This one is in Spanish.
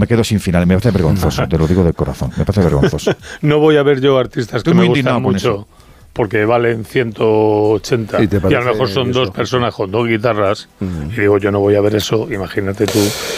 me quedo sin final, me parece vergonzoso, te lo digo de corazón, me parece vergonzoso. No voy a ver yo artistas que Estoy me muy gustan indignado con mucho, eso. porque valen 180 ¿Y te y a lo parece mejor son eso? dos personas con dos guitarras, y digo, yo no voy a ver eso, imagínate tú